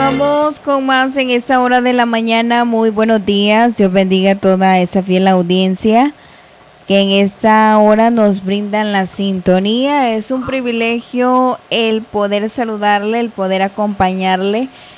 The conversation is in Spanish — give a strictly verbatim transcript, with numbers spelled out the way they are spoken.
Continuamos con más en esta hora de la mañana. Muy buenos días. Dios bendiga a toda esa fiel audiencia que en esta hora nos brindan la sintonía. Es un privilegio el poder saludarle, el poder acompañarle